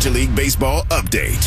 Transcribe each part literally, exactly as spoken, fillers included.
Major League Baseball update.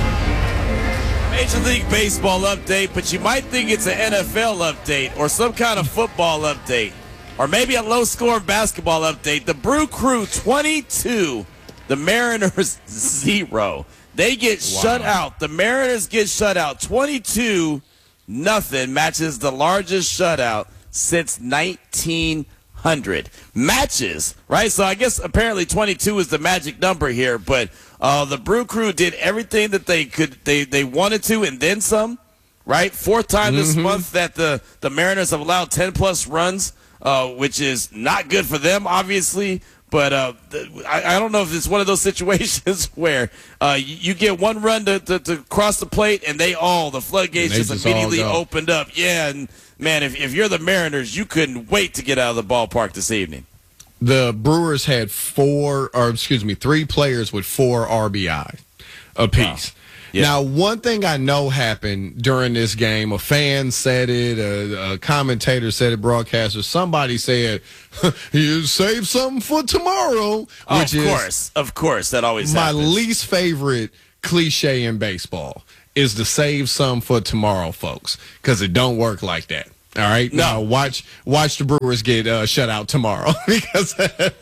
Major League Baseball update, but you might think it's an N F L update or some kind of football update or maybe a low-scoring basketball update. The Brew Crew twenty-two, the Mariners zero. They get wow. shut out. The Mariners get shut out twenty-two nothing, matches the largest shutout since nineteen hundred. Matches, right? So I guess apparently twenty-two is the magic number here, but uh, the Brew Crew did everything that they could, they, they wanted to, and then some, right? Fourth time this mm-hmm. month that the, the Mariners have allowed ten-plus runs, uh, which is not good for them, obviously. But uh, I, I don't know if it's one of those situations where uh, you, you get one run to, to, to cross the plate, and they all, the floodgates just, just immediately opened up. Yeah, and, man, if, if you're the Mariners, you couldn't wait to get out of the ballpark this evening. The Brewers had four, or excuse me, three players with four R B I apiece. Wow. Yeah. Now, one thing I know happened during this game, a fan said it, a, a commentator said it, broadcaster, somebody said, you save something for tomorrow. Oh, which of is course, of course, that always my happens. least favorite cliche in baseball is to save some for tomorrow, folks, because it don't work like that. All right, no. Now watch watch the Brewers get uh, shut out tomorrow. Because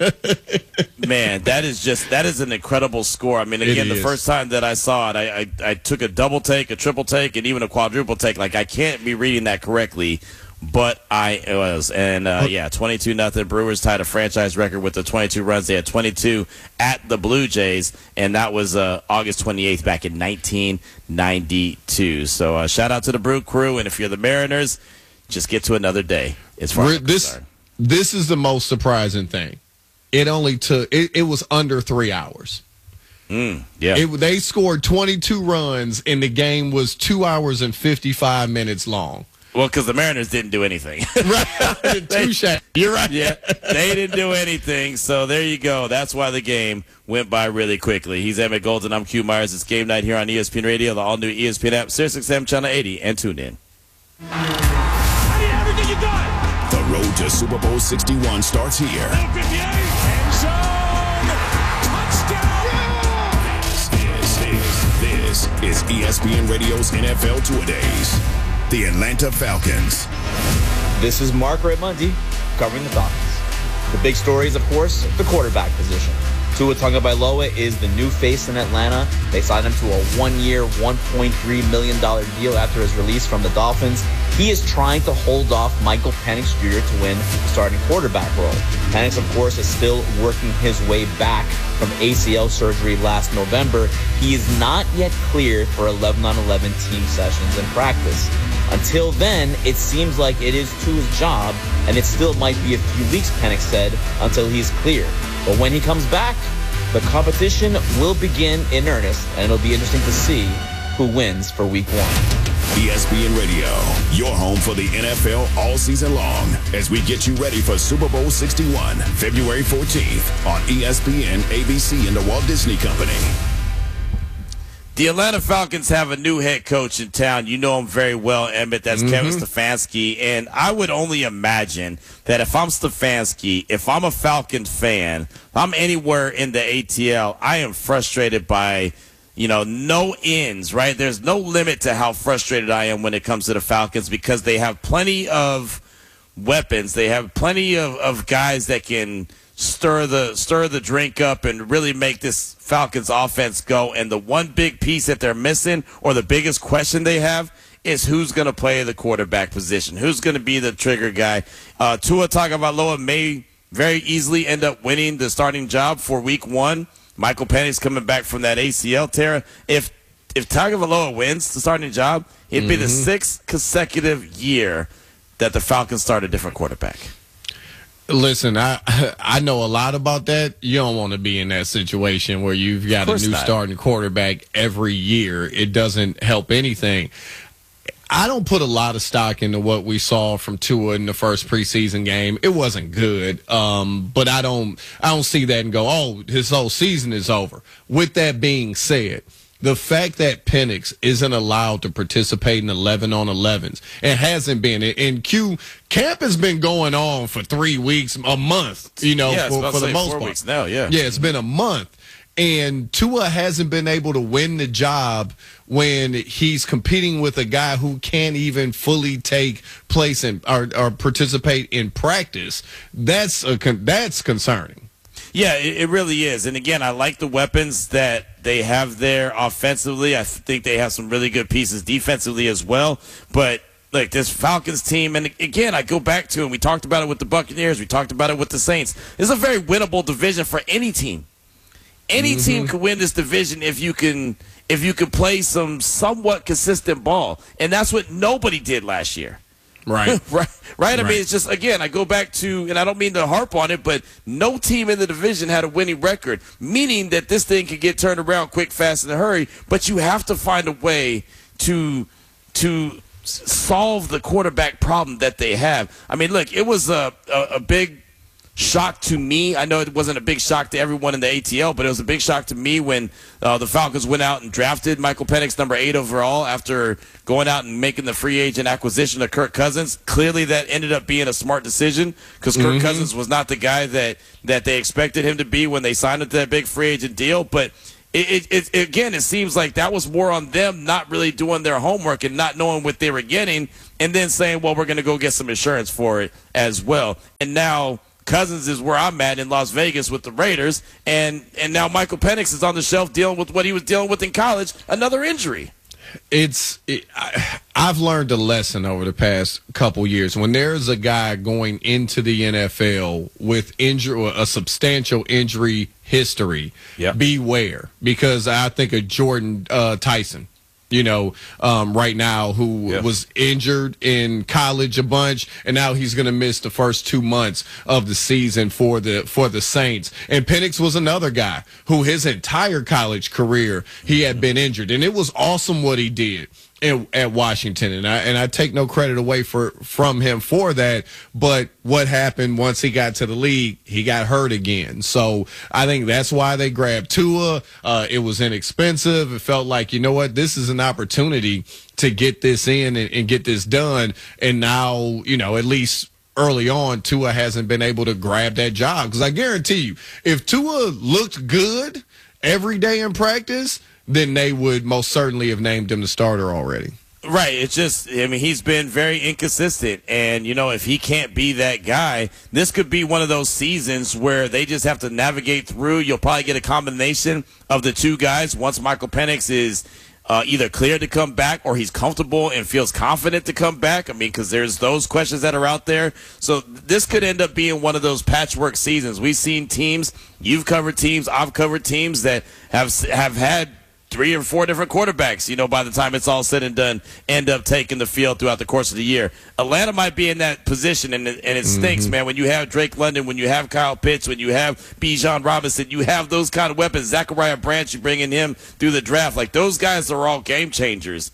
man, that is just that is an incredible score. I mean, again, the first time that I saw it, I, I I took a double take, a triple take, and even a quadruple take. Like I can't be reading that correctly, but I was. And uh, yeah, twenty-two nothing. Brewers tied a franchise record with the twenty-two runs. They had twenty-two at the Blue Jays, and that was uh, August twenty-eighth back in nineteen ninety-two. So uh, shout out to the Brew Crew, and if you're the Mariners, just get to another day. As far as this, this is the most surprising thing. It only took, it, it was under three hours. Mm, yeah. It, they scored twenty-two runs, and the game was two hours and fifty-five minutes long. Well, because the Mariners didn't do anything. Right. Touche. You're right. Yeah, they didn't do anything. So there you go. That's why the game went by really quickly. He's Emmett Golden. I'm Q Myers. It's game night here on E S P N Radio, the all-new E S P N app, Sirius X M Channel eighty, and tune in. You got. The road to Super Bowl sixty-one starts here. End zone. Touchdown. Yeah. This is, this is E S P N Radio's N F L Two-A-Days. The Atlanta Falcons. This is Mark Raimondi covering the Falcons. The big story is, of course, the quarterback position. Tua Tagovailoa is the new face in Atlanta. They signed him to a one-year, one point three million dollars deal after his release from the Dolphins. He is trying to hold off Michael Penix Junior to win the starting quarterback role. Penix, of course, is still working his way back from A C L surgery last November. He is not yet cleared for eleven on eleven team sessions in practice. Until then, it seems like it is Tua's job, and it still might be a few weeks, Penix said, until he's cleared. But when he comes back, the competition will begin in earnest, and it'll be interesting to see who wins for week one. E S P N Radio, your home for the N F L all season long, as we get you ready for Super Bowl sixty-one, February fourteenth on E S P N, A B C, and the Walt Disney Company. The Atlanta Falcons have a new head coach in town. You know him very well, Emmett. That's mm-hmm. Kevin Stefanski. And I would only imagine that if I'm Stefanski, if I'm a Falcons fan, if I'm anywhere in the A T L, I am frustrated by, you know, no ends, right? There's no limit to how frustrated I am when it comes to the Falcons because they have plenty of weapons. They have plenty of, of guys that can stir the stir the drink up and really make this Falcons offense go. And the one big piece that they're missing, or the biggest question they have, is who's going to play the quarterback position. Who's going to be the trigger guy? Uh, Tua Tagovailoa may very easily end up winning the starting job for week one. Michael Penix coming back from that A C L tear. If if Tagovailoa wins the starting job, it'd mm-hmm. be the sixth consecutive year that the Falcons start a different quarterback. Listen, I I know a lot about that. You don't want to be in that situation where you've got a new not. starting quarterback every year. It doesn't help anything. I don't put a lot of stock into what we saw from Tua in the first preseason game. It wasn't good, um, but I don't I don't see that and go, oh, his whole season is over. With that being said, the fact that Penix isn't allowed to participate in eleven on elevens, and hasn't been, and Q camp has been going on for three weeks, a month, you know, yeah, for, for the most four part. Weeks now, yeah. Yeah, it's been a month. And Tua hasn't been able to win the job when he's competing with a guy who can't even fully take place in, or, or participate in practice. That's a, that's concerning. Yeah, it, it really is. And again, I like the weapons that they have there offensively. I think they have some really good pieces defensively as well. But look, this Falcons team, and again, I go back to, and we talked about it with the Buccaneers, we talked about it with the Saints. It's a very winnable division for any team. Any mm-hmm. team can win this division if you can if you can play some somewhat consistent ball, and that's what nobody did last year. Right, right, right. right. I mean, it's just again, I go back to, and I don't mean to harp on it, but no team in the division had a winning record, meaning that this thing could get turned around quick, fast, in a hurry. But you have to find a way to to solve the quarterback problem that they have. I mean, look, it was a a, a big shock to me. I know it wasn't a big shock to everyone in the A T L, but it was a big shock to me when uh, the Falcons went out and drafted Michael Penix, number eight overall, after going out and making the free agent acquisition of Kirk Cousins. Clearly, that ended up being a smart decision because mm-hmm. Kirk Cousins was not the guy that, that they expected him to be when they signed him to that big free agent deal. But it, it, it again, it seems like that was more on them not really doing their homework and not knowing what they were getting, and then saying, well, we're going to go get some insurance for it as well. And now Cousins is where I'm at in Las Vegas with the Raiders, and, and now Michael Penix is on the shelf dealing with what he was dealing with in college, another injury. It's it, I, I've learned a lesson over the past couple years. When there's a guy going into the N F L with injury, a substantial injury history, yep. beware, because I think of Jordan uh, Tyson. You know, um, right now, who yeah. was injured in college a bunch, and now he's going to miss the first two months of the season for the for the Saints. And Penix was another guy who his entire college career he had been injured, and it was awesome what he did in, at Washington, and I and I take no credit away for from him for that. But what happened once he got to the league, he got hurt again. So I think that's why they grabbed Tua. Uh, it was inexpensive. It felt like, you know what, this is an opportunity to get this in and, and get this done. And now, you know, at least early on, Tua hasn't been able to grab that job. Because I guarantee you, if Tua looked good every day in practice, then they would most certainly have named him the starter already. Right. It's just, I mean, he's been very inconsistent. And, you know, if he can't be that guy, this could be one of those seasons where they just have to navigate through. You'll probably get a combination of the two guys once Michael Penix is uh, either cleared to come back or he's comfortable and feels confident to come back. I mean, because there's those questions that are out there. So this could end up being one of those patchwork seasons. We've seen teams, you've covered teams, I've covered teams that have have had three or four different quarterbacks, you know, by the time it's all said and done, end up taking the field throughout the course of the year. Atlanta might be in that position, and it, and it stinks, mm-hmm. man. When you have Drake London, when you have Kyle Pitts, when you have Bijan Robinson, you have those kind of weapons. Zachariah Branch, you bring in him through the draft. Like, those guys are all game changers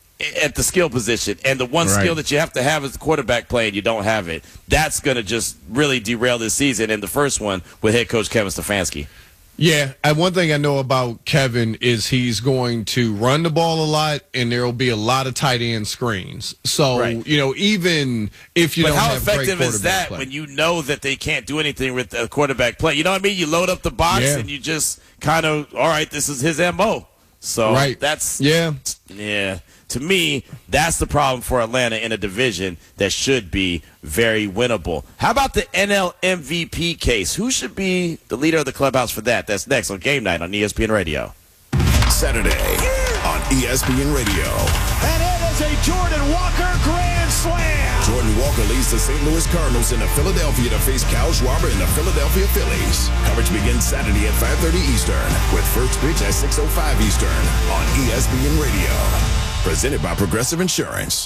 at the skill position. And the one right. skill that you have to have is the quarterback play, and you don't have it. That's going to just really derail this season, and the first one with head coach Kevin Stefanski. Yeah, and one thing I know about Kevin is he's going to run the ball a lot, and there will be a lot of tight end screens. So, right. you know, even if you but don't how have great effective is that play. when you know that they can't do anything with the quarterback play? You know what I mean? You load up the box, yeah. and you just kind of, all right, this is his M O. So right. that's, yeah. yeah. To me, that's the problem for Atlanta in a division that should be very winnable. How about the N L M V P case? Who should be the leader of the clubhouse for that? That's next on Game Night on E S P N Radio. Saturday on E S P N Radio. And it is a Jordan Walker grand slam. Jordan Walker leads the Saint Louis Cardinals into Philadelphia to face Kyle Schwarber and the Philadelphia Phillies. Coverage begins Saturday at five thirty Eastern with first pitch at six oh five Eastern on E S P N Radio. Presented by Progressive Insurance.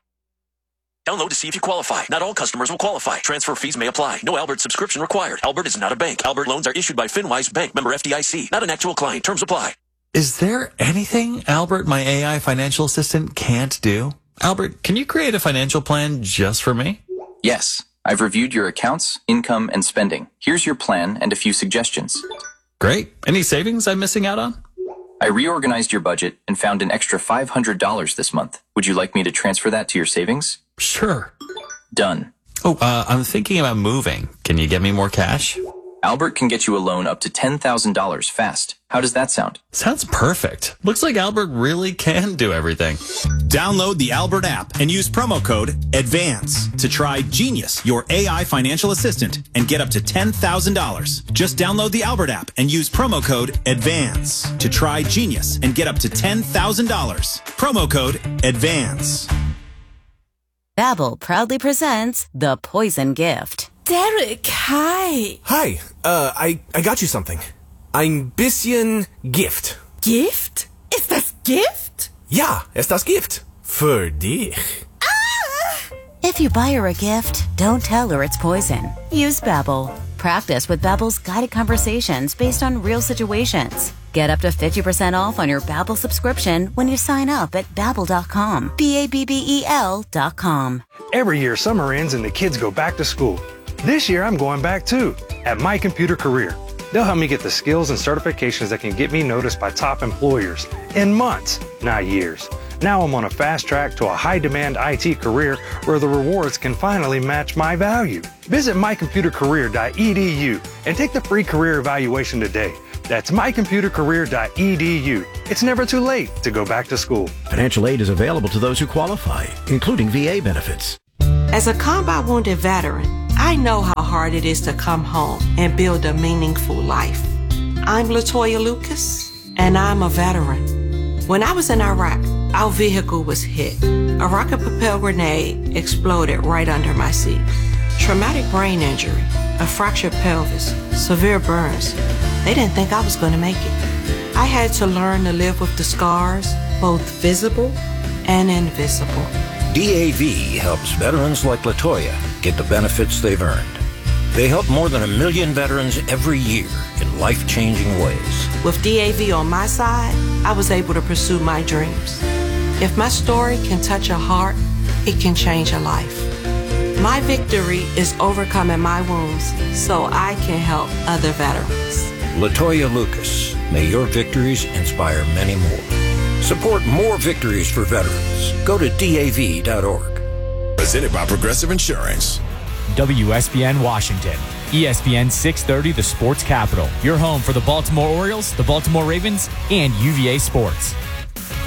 Download to see if you qualify. Not all customers will qualify. Transfer fees may apply. No Albert subscription required. Albert is not a bank. Albert loans are issued by FinWise Bank, member F D I C. Not an actual client. Terms apply. Is there anything Albert, my A I financial assistant, can't do? Albert, can you create a financial plan just for me? Yes. I've reviewed your accounts, income, and spending. Here's your plan and a few suggestions. Great. Any savings I'm missing out on? I reorganized your budget and found an extra five hundred dollars this month. Would you like me to transfer that to your savings? Sure. Done. Oh, uh, I'm thinking about moving. Can you get me more cash? Albert can get you a loan up to ten thousand dollars fast. How does that sound? Sounds perfect. Looks like Albert really can do everything. Download the Albert app and use promo code ADVANCE to try Genius, your A I financial assistant, and get up to ten thousand dollars. Just download the Albert app and use promo code ADVANCE to try Genius and get up to ten thousand dollars. Promo code ADVANCE. Babbel proudly presents The Poison Gift. Derek, hi. Hi, uh, I, I got you something. Ein bisschen Gift. Gift? Ist das Gift? Ja, ist das Gift. Für dich. Ah! If you buy her a gift, don't tell her it's poison. Use Babbel. Practice with Babbel's guided conversations based on real situations. Get up to fifty percent off on your Babbel subscription when you sign up at babbel dot com. B A B B E L dot com. Every year, summer ends and the kids go back to school. This year, I'm going back too, at My Computer Career. They'll help me get the skills and certifications that can get me noticed by top employers in months, not years. Now I'm on a fast track to a high-demand I T career where the rewards can finally match my value. Visit my computer career dot e d u and take the free career evaluation today. That's my computer career dot e d u. It's never too late to go back to school. Financial aid is available to those who qualify, including V A benefits. As a combat wounded veteran, I know how hard it is to come home and build a meaningful life. I'm Latoya Lucas, and I'm a veteran. When I was in Iraq, our vehicle was hit. A rocket-propelled grenade exploded right under my seat. Traumatic brain injury, a fractured pelvis, severe burns. They didn't think I was going to make it. I had to learn to live with the scars, both visible and invisible. D A V helps veterans like Latoya get the benefits they've earned. They help more than a million veterans every year in life-changing ways. With D A V on my side, I was able to pursue my dreams. If my story can touch a heart, it can change a life. My victory is overcoming my wounds so I can help other veterans. Latoya Lucas, may your victories inspire many more. Support more victories for veterans. Go to D A V dot org. Presented by Progressive Insurance. W S B N Washington. E S P N six thirty, the sports capital. Your home for the Baltimore Orioles, the Baltimore Ravens, and U V A Sports.